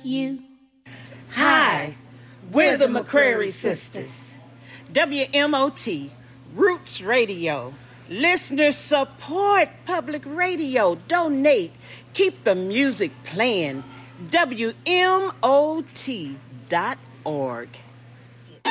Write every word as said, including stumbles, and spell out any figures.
you. Hi, we're the McCrary Sisters. W M O T, Roots Radio. Listeners support public radio. Donate. Keep the music playing. W M O T dot org.